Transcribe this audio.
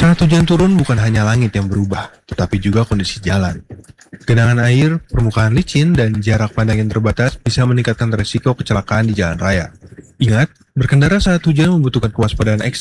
Saat hujan turun bukan hanya langit yang berubah, tetapi juga kondisi jalan. Genangan air, permukaan licin, dan jarak pandang yang terbatas bisa meningkatkan resiko kecelakaan di jalan raya. Ingat, berkendara saat hujan membutuhkan kewaspadaan ekstra.